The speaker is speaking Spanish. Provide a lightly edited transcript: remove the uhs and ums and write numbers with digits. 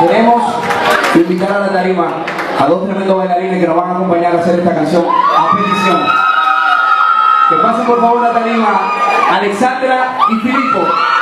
Queremos invitar a la tarima a dos tremendos bailarines que nos van a acompañar a hacer esta canción a petición. Que pasen por favor a la tarima Alexandra y Filipo.